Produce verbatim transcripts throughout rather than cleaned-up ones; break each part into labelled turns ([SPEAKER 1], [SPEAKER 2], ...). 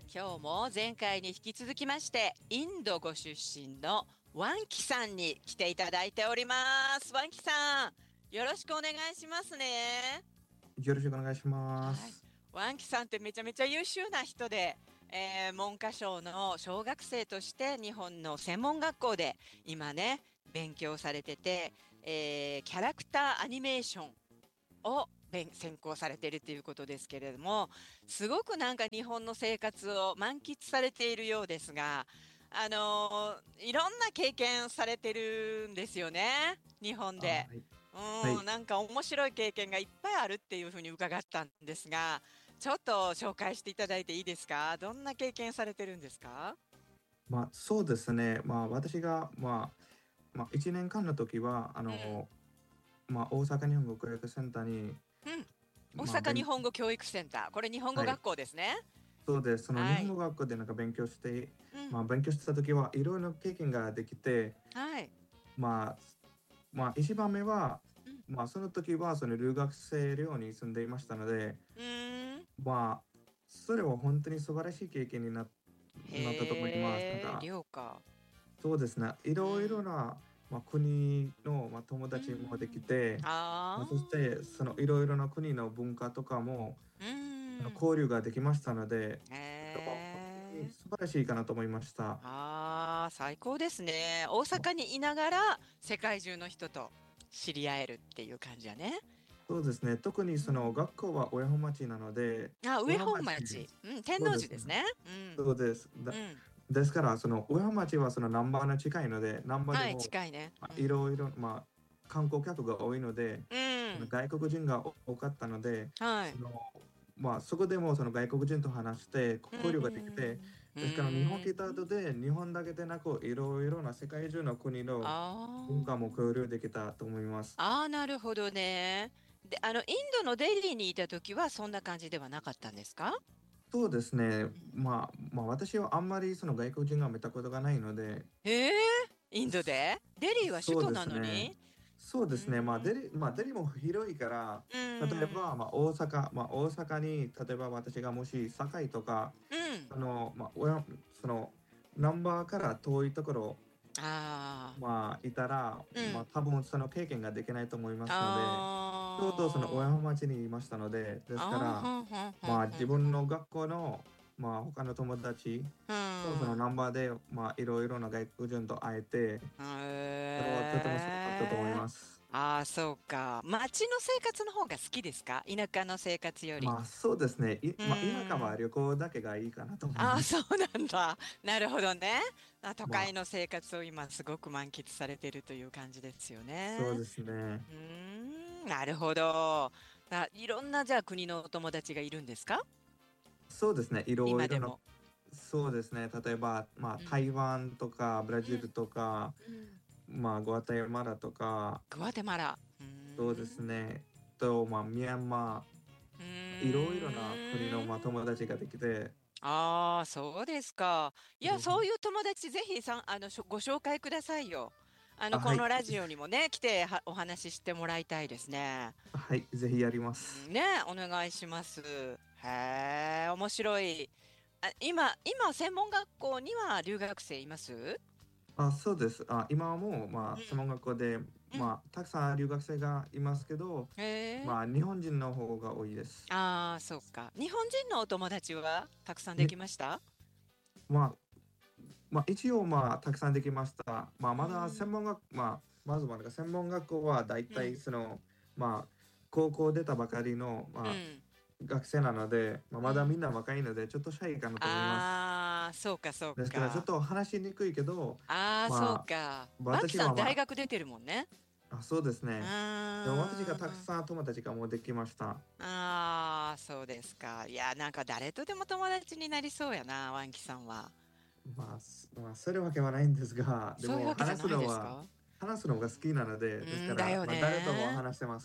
[SPEAKER 1] 今日も前回に引き続きましてインドご出身のワンキさんに来ていただいております。ワンキさん、よろしくお願いしますね。
[SPEAKER 2] よろしくお願いしま
[SPEAKER 1] はい。
[SPEAKER 2] す。
[SPEAKER 1] ワンキさんってめちゃめちゃ優秀な人で、えー文科省の小学生として日本の専門学校で今ね、勉強されてて、えーキャラクターアニメーションを勉専攻されているということですけれども、すごくなんか日本の生活を満喫されているようですが、あのーいろんな経験されてるんですよね、日本で。
[SPEAKER 2] あ、はい。
[SPEAKER 1] う
[SPEAKER 2] はい。
[SPEAKER 1] ーん、なんか面白い経験がいっぱいあるっていうふうに伺ったんですが、ちょっと紹介していただいていいですか？どんな経験されてるんですか？
[SPEAKER 2] まあ、そうですね。まあ、私が、まあ、まあ、いちねんかんの時は、あ
[SPEAKER 1] うん、
[SPEAKER 2] の、まあ、大阪日本語教育センターに、
[SPEAKER 1] うん。大
[SPEAKER 2] まあ、勉
[SPEAKER 1] 阪日本語教育センター。これ日本語
[SPEAKER 2] はい。
[SPEAKER 1] 学校ですね。
[SPEAKER 2] そうです。その日
[SPEAKER 1] はい。
[SPEAKER 2] 本語学校でなんか勉強して、
[SPEAKER 1] うん。
[SPEAKER 2] まあ、勉強してた時はいろいろな経験ができて、
[SPEAKER 1] はい。
[SPEAKER 2] まあ、まあ、一番目は、
[SPEAKER 1] うん。
[SPEAKER 2] まあ、その時はその留学生寮に住んでいましたので、
[SPEAKER 1] うーん。
[SPEAKER 2] まあ、それは本当に素晴らしい経験にななったと思います。なん
[SPEAKER 1] へえ、
[SPEAKER 2] か、
[SPEAKER 1] 寮か。
[SPEAKER 2] そうですね。いろいろ
[SPEAKER 1] うん。
[SPEAKER 2] な、まあ、国の、まあ、友
[SPEAKER 1] う
[SPEAKER 2] 達もでき
[SPEAKER 1] ん。
[SPEAKER 2] て、まあ、
[SPEAKER 1] あ
[SPEAKER 2] そして、そのいろいろな国の文化とかも、
[SPEAKER 1] あ。う
[SPEAKER 2] あの、
[SPEAKER 1] ん。
[SPEAKER 2] 交流ができましたので、
[SPEAKER 1] へ
[SPEAKER 2] それは本当に
[SPEAKER 1] え。
[SPEAKER 2] 素晴らしいかなと思いました。
[SPEAKER 1] ああ、最高ですね。大
[SPEAKER 2] まあ、
[SPEAKER 1] 阪にいながら世界中の人と知り合えるっていう感じだね。
[SPEAKER 2] そうですね。特にその
[SPEAKER 1] うん。
[SPEAKER 2] 学校は親本町なので、
[SPEAKER 1] あ、上
[SPEAKER 2] 親本町、
[SPEAKER 1] 本町。うん、天王
[SPEAKER 2] そうですね。
[SPEAKER 1] 寺ですね。うん。
[SPEAKER 2] そうです。だ
[SPEAKER 1] うん。
[SPEAKER 2] ですから、その上本町はその難波の近いので、難波で
[SPEAKER 1] はい、
[SPEAKER 2] も、
[SPEAKER 1] 近いね。
[SPEAKER 2] まあ、い
[SPEAKER 1] うん。
[SPEAKER 2] ろいろ、まあ、観光客が多いので、
[SPEAKER 1] う
[SPEAKER 2] その
[SPEAKER 1] ん。
[SPEAKER 2] 外国人が多かったので、
[SPEAKER 1] はい。
[SPEAKER 2] その、まあ、そこでもその外国人と話して
[SPEAKER 1] う
[SPEAKER 2] 交流ができて、
[SPEAKER 1] ん。う
[SPEAKER 2] ですから日本来
[SPEAKER 1] ん。
[SPEAKER 2] た後で、日本だけでなく、いろいろな世界中の国の文化も
[SPEAKER 1] あ
[SPEAKER 2] 交流できたと思います。
[SPEAKER 1] あ。ああ、なるほどね。で、あの、インドのデリーにいた時はそんな感じではなかったんですか？
[SPEAKER 2] そうですね。
[SPEAKER 1] うん。
[SPEAKER 2] まあ、まあ、私はあんまりその外国人が見たことがないので、
[SPEAKER 1] へえ、インドでデリーは首
[SPEAKER 2] そうで
[SPEAKER 1] 都な
[SPEAKER 2] すね。
[SPEAKER 1] のに。
[SPEAKER 2] そう
[SPEAKER 1] う
[SPEAKER 2] ですね。まあ、
[SPEAKER 1] ーん。
[SPEAKER 2] デリ、まあ、デリも広いから、
[SPEAKER 1] う
[SPEAKER 2] 例えば、
[SPEAKER 1] ーん。
[SPEAKER 2] まあ、大阪、まあ、大阪に、例えば私がもし堺とか、
[SPEAKER 1] うん。
[SPEAKER 2] あの、まあ、おや、その、ナンバーから遠いところ、
[SPEAKER 1] ああ。
[SPEAKER 2] まあ、いたら、まあ、
[SPEAKER 1] うん。
[SPEAKER 2] 多分その経験ができないと思いますので、ちょうどその親
[SPEAKER 1] ああ。
[SPEAKER 2] 浜町にいましたので、ですか
[SPEAKER 1] ああ、
[SPEAKER 2] ら、
[SPEAKER 1] ふんふんふん
[SPEAKER 2] まあ、
[SPEAKER 1] ふん
[SPEAKER 2] 自分
[SPEAKER 1] ふん。
[SPEAKER 2] の学校の、まあ、他の友達
[SPEAKER 1] う
[SPEAKER 2] とその
[SPEAKER 1] ん。
[SPEAKER 2] ナンバーで、まあ、いろいろな外国人と会えて、それはとてもすごかったと思い
[SPEAKER 1] へえ。
[SPEAKER 2] ます。
[SPEAKER 1] ああ、そうか。町の生活の方が好きですか？田舎の生活より。
[SPEAKER 2] まあ、そうですね。い
[SPEAKER 1] う
[SPEAKER 2] まあ、田舎
[SPEAKER 1] ーん。
[SPEAKER 2] は旅行だけがいいかなと思い
[SPEAKER 1] ああ、そう
[SPEAKER 2] ます。
[SPEAKER 1] なんだ。なるほどね。あ、都
[SPEAKER 2] まあ、
[SPEAKER 1] 会の生活を今すごく満喫されてるという感じですよね。
[SPEAKER 2] そうですね。
[SPEAKER 1] うーん、なるほど。あ、いろんなじゃあ国のお友達がいるんですか？
[SPEAKER 2] そうですね。いろいろな、
[SPEAKER 1] 今でも。
[SPEAKER 2] そうですね。例えば、まあ、
[SPEAKER 1] うん。
[SPEAKER 2] 台湾とか、ブラ
[SPEAKER 1] うん。
[SPEAKER 2] ジルとか、
[SPEAKER 1] うん。
[SPEAKER 2] まあ、グアテマラとか、
[SPEAKER 1] グアテマラ。うー
[SPEAKER 2] そうです
[SPEAKER 1] ん。
[SPEAKER 2] ね。と、まあ、ミャンマ
[SPEAKER 1] う
[SPEAKER 2] ー、いろいろな国の、まあ、
[SPEAKER 1] ーん。
[SPEAKER 2] 友達ができて、
[SPEAKER 1] ああ、そうですか。いや、
[SPEAKER 2] そう
[SPEAKER 1] そういう友達ぜひさん、あの、しょご紹介くださいよ。あの、
[SPEAKER 2] あ、はい。
[SPEAKER 1] このラジオにもね、来てはお話ししてもらいたいですね。
[SPEAKER 2] はい。ぜひやります。
[SPEAKER 1] うんね、お願いします。へえ、面白い。あ、今、今、専門学校には留学生います？
[SPEAKER 2] あ、そうです。あ、今はもう、まあ、専門
[SPEAKER 1] うん。
[SPEAKER 2] 学校で、
[SPEAKER 1] うん。
[SPEAKER 2] まあ、たくさん留学生がいますけど、
[SPEAKER 1] へえ。
[SPEAKER 2] まあ、日本人の方が多いです。
[SPEAKER 1] ああ、そうか。日本人のお友達はたくさんで
[SPEAKER 2] ね、
[SPEAKER 1] きました？
[SPEAKER 2] まあ、まあ、一応、まあ、たくさんできました。まあ、
[SPEAKER 1] う
[SPEAKER 2] まだ専
[SPEAKER 1] ん。
[SPEAKER 2] 門学、まあ、まずはなんか専門学校はだいたい
[SPEAKER 1] うん。
[SPEAKER 2] その、まあ、高校出たばかりの、まあ、
[SPEAKER 1] うん。
[SPEAKER 2] 学生なので、まあ、まだみん
[SPEAKER 1] うん。
[SPEAKER 2] な若いので、ちょっとシャイかなと思います。
[SPEAKER 1] ああ、そうか、そう
[SPEAKER 2] ですから、ちょっ
[SPEAKER 1] か。
[SPEAKER 2] と話しにくいけど、
[SPEAKER 1] ああ、そう
[SPEAKER 2] まあ、
[SPEAKER 1] か。ワンキさん大
[SPEAKER 2] 私はま
[SPEAKER 1] 学出てるもんね。
[SPEAKER 2] あ、あ、そうです
[SPEAKER 1] う
[SPEAKER 2] ね。でも私がたく
[SPEAKER 1] ーん。
[SPEAKER 2] さん友達がもうできました。
[SPEAKER 1] ああ、そうですか。いや、なんか誰とでも友達になりそうやな、ワンキさんは。
[SPEAKER 2] まあ、すまあ、それわけはないんですが、で
[SPEAKER 1] そういう
[SPEAKER 2] も話す
[SPEAKER 1] わけじゃない
[SPEAKER 2] のは、
[SPEAKER 1] ですか？
[SPEAKER 2] 話すのが好きなので、ですから、
[SPEAKER 1] うんだよ
[SPEAKER 2] まあ、誰とも
[SPEAKER 1] ね。
[SPEAKER 2] 話してます。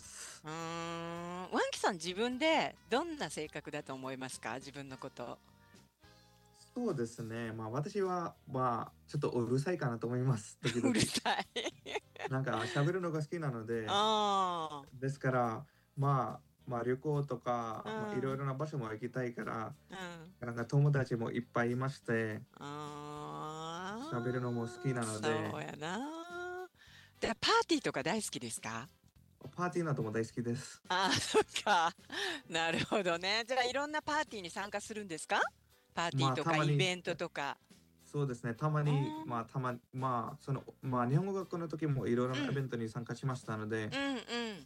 [SPEAKER 1] うーん。ワンキさん自分でどんな性格だと思いますか？自分のこと。
[SPEAKER 2] そうですね。まあ、私は、まあ、ちょっとうるさいかなと思います。時
[SPEAKER 1] う
[SPEAKER 2] 々。
[SPEAKER 1] るさい。
[SPEAKER 2] なんか、喋るのが好きなので、
[SPEAKER 1] ああ。
[SPEAKER 2] ですから、まあ、 まあ、旅行とか、
[SPEAKER 1] うん
[SPEAKER 2] まあ、いろいろな場所も行きたいから
[SPEAKER 1] うん。
[SPEAKER 2] なんか友達もいっぱいいまして
[SPEAKER 1] あ
[SPEAKER 2] 喋るのも好きな
[SPEAKER 1] あ、
[SPEAKER 2] ので
[SPEAKER 1] そうやな。で、パーティーとか大好きですか？
[SPEAKER 2] パーティーなども大好きです。
[SPEAKER 1] ああ、そっか。なるほどね。じゃあ、いろんなパーティーに参加するんですか？パーティー
[SPEAKER 2] まあ
[SPEAKER 1] と
[SPEAKER 2] たまに
[SPEAKER 1] かイベントとか。
[SPEAKER 2] そうですねたま
[SPEAKER 1] う
[SPEAKER 2] にまあ
[SPEAKER 1] ん、
[SPEAKER 2] たままあそのまあ日本語学校の時もいろいろ
[SPEAKER 1] うん、
[SPEAKER 2] なイベントに参加しましたので
[SPEAKER 1] うん、うん、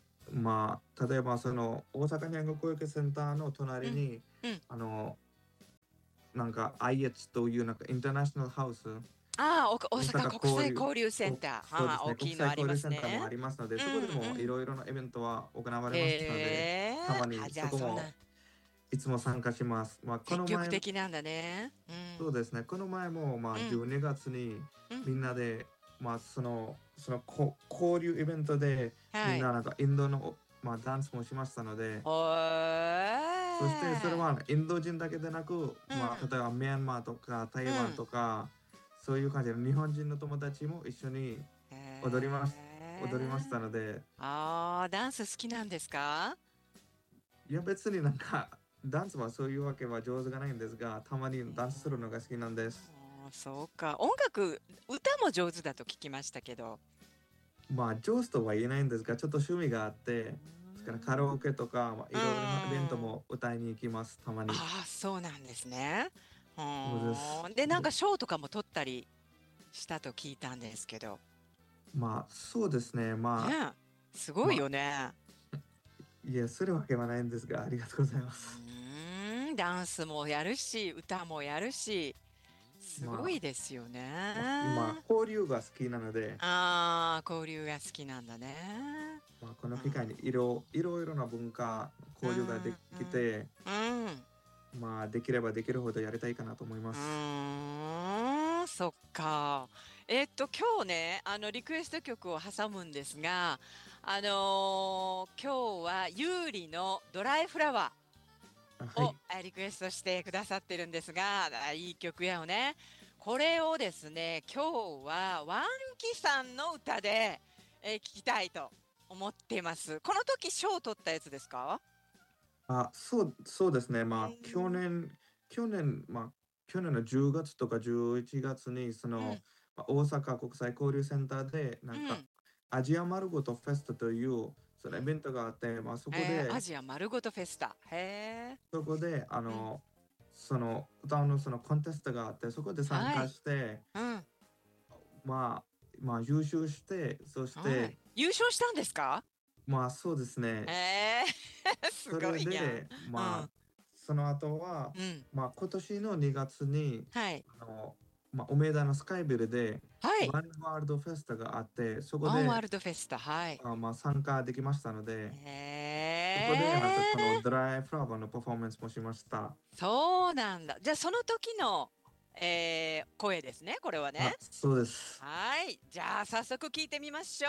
[SPEAKER 2] まあ例えばその大阪日本語教育センターの
[SPEAKER 1] うん、
[SPEAKER 2] 隣に
[SPEAKER 1] うん。
[SPEAKER 2] あのなんか アイエイチ というなんかインターナショナルハウス
[SPEAKER 1] ああ、お大
[SPEAKER 2] 大
[SPEAKER 1] 阪
[SPEAKER 2] 阪交流、
[SPEAKER 1] 国際交流セン
[SPEAKER 2] こ
[SPEAKER 1] ター。ああ、
[SPEAKER 2] そうですね、国
[SPEAKER 1] 大きいのありま
[SPEAKER 2] 際交流センターも
[SPEAKER 1] すね。
[SPEAKER 2] ありますので、
[SPEAKER 1] うん、
[SPEAKER 2] そこでもい
[SPEAKER 1] うん。
[SPEAKER 2] ろいろなイベントは行われますので、
[SPEAKER 1] へえ。
[SPEAKER 2] たま
[SPEAKER 1] あ、
[SPEAKER 2] に
[SPEAKER 1] じゃあ、
[SPEAKER 2] そこも
[SPEAKER 1] そうなん。
[SPEAKER 2] いつも参加します。まあ、こ
[SPEAKER 1] 積極
[SPEAKER 2] の前、
[SPEAKER 1] 的なんだね。うん、
[SPEAKER 2] そうですね、この前もまあ
[SPEAKER 1] うん、
[SPEAKER 2] じゅうにがつに
[SPEAKER 1] うん。
[SPEAKER 2] みんなで、まあ、その、そのこ交流イベントでみ
[SPEAKER 1] はい。
[SPEAKER 2] んななんかインドの、まあ、ダンスもしましたので、
[SPEAKER 1] ほ
[SPEAKER 2] そしてそれ
[SPEAKER 1] え。
[SPEAKER 2] はインド人だけでなく、
[SPEAKER 1] うん、
[SPEAKER 2] まあ、例えばミャンマーとか台湾
[SPEAKER 1] うん。
[SPEAKER 2] とか、そういう感じで日本人の友達も一緒に踊ります。踊りました
[SPEAKER 1] へえ。
[SPEAKER 2] ので、
[SPEAKER 1] ああ、ダンス好きなんですか？
[SPEAKER 2] いや別になんかダンスはそういうわけは上手がないんですが、たまにダンスするのが好きなんです。
[SPEAKER 1] あーそうか。音楽、歌も上手だと聞きましたけど。
[SPEAKER 2] まあ上手とは言えないんですが、ちょっと趣味があって、で
[SPEAKER 1] う
[SPEAKER 2] すからカラオケとか、まあ、
[SPEAKER 1] ー
[SPEAKER 2] いろいろなイベント
[SPEAKER 1] ん。
[SPEAKER 2] も歌いに行きます、たまに。
[SPEAKER 1] ああ、そうなんですね。う
[SPEAKER 2] そうです。
[SPEAKER 1] ーん。で、なんか賞とかも取ったりしたと聞いたんですけど。
[SPEAKER 2] まあそうですね、まあ、
[SPEAKER 1] ねえ。すごい
[SPEAKER 2] まあ、
[SPEAKER 1] よね。
[SPEAKER 2] いや、するわけはないんですが、ありがとうございま
[SPEAKER 1] う
[SPEAKER 2] す。
[SPEAKER 1] ーん。ダンスもやるし、歌もやるし、すご
[SPEAKER 2] まあ、
[SPEAKER 1] いですよ
[SPEAKER 2] まあ、今、
[SPEAKER 1] ね。
[SPEAKER 2] 交流が好きなので、
[SPEAKER 1] ああ、交流が好きなんだね。
[SPEAKER 2] まあ、この
[SPEAKER 1] うん。
[SPEAKER 2] 機会にいろいろいろな文化、
[SPEAKER 1] う
[SPEAKER 2] 交流がで
[SPEAKER 1] ん。
[SPEAKER 2] きて、
[SPEAKER 1] うん。うん。
[SPEAKER 2] まあ、できればできるほどやりたいかなと思いま
[SPEAKER 1] う
[SPEAKER 2] す。
[SPEAKER 1] ーん、そっか。えっと、今日ね、あの、リクエスト曲を挟むんですが、あのー今日は、ユーリのドライフラワーを
[SPEAKER 2] あはい。
[SPEAKER 1] あリクエストしてくださってるんですが、あいい曲やよね。これをですね、今日は、ワンキさんの歌で、えー聞きたいと思っています。この時、賞を取ったやつですか？
[SPEAKER 2] あ、そう、そうですね。
[SPEAKER 1] う
[SPEAKER 2] まあ、去
[SPEAKER 1] ん。
[SPEAKER 2] 年、去年、まあ、去年のじゅうがつとかじゅういちがつに、その、
[SPEAKER 1] うん。
[SPEAKER 2] まあ、大阪国際交流センターで、なんか、
[SPEAKER 1] うん。
[SPEAKER 2] アジア丸ごとフェストという、そのイベントがあって、まあ、そこ
[SPEAKER 1] えー、ア
[SPEAKER 2] で、
[SPEAKER 1] ジア丸ごとフェスタ。へえ。
[SPEAKER 2] そこで、あ
[SPEAKER 1] うん。
[SPEAKER 2] の、その、歌のそのコンテストがあって、そこで参加
[SPEAKER 1] はい。
[SPEAKER 2] して、
[SPEAKER 1] うん。
[SPEAKER 2] まあ、まあ、優勝して、そし
[SPEAKER 1] はい。
[SPEAKER 2] て、
[SPEAKER 1] 優勝したんですか？
[SPEAKER 2] まあ、そうですね。
[SPEAKER 1] ええー、す
[SPEAKER 2] それ
[SPEAKER 1] ごいやん。
[SPEAKER 2] で、まあ、
[SPEAKER 1] うん。
[SPEAKER 2] その後は、
[SPEAKER 1] うん。
[SPEAKER 2] まあ、今年のにがつに、
[SPEAKER 1] はい。
[SPEAKER 2] あの、まあ、梅田のスカイビルで、
[SPEAKER 1] はい。
[SPEAKER 2] ワンワールドフェスタがあって、そこで、
[SPEAKER 1] ワンワールドフェスタ。はい。
[SPEAKER 2] あ、まあ、参加できましたので、そこで、なんかこの
[SPEAKER 1] ええ
[SPEAKER 2] ドライフラワーのパフォーマンスもしました。
[SPEAKER 1] ー、そうなんだ。じゃあ、その時の、えー、声ですね。これはね。
[SPEAKER 2] あ、そうです。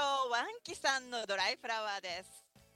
[SPEAKER 1] はい。じゃあ、早速聞いてみましょう。ワンキさんのドライフラワーです。